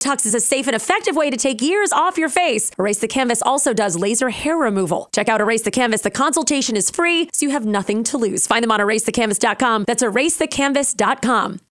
Botox is a safe and effective way to take years off your face. Erase the Canvas also does laser hair removal. Check out Erase the Canvas. The consultation is free, so you have nothing to lose. Find them on erasethecanvas.com. That's erasethecanvas.com.